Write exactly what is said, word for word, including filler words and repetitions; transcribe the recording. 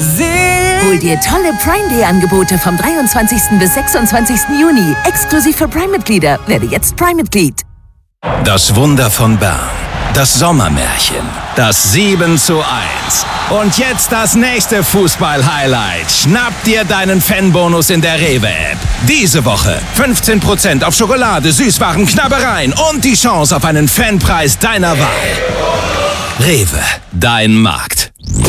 Hol dir tolle Prime Day Angebote vom dreiundzwanzigsten bis sechsundzwanzigsten Juni. Exklusiv für Prime-Mitglieder. Werde jetzt Prime-Mitglied. Das Wunder von Bern. Das Sommermärchen. Das sieben zu eins. Und jetzt das nächste Fußball-Highlight. Schnapp dir deinen Fanbonus in der Rewe-App. Diese Woche fünfzehn Prozent auf Schokolade, Süßwaren, Knabbereien und die Chance auf einen Fanpreis deiner Wahl. Rewe, dein Markt.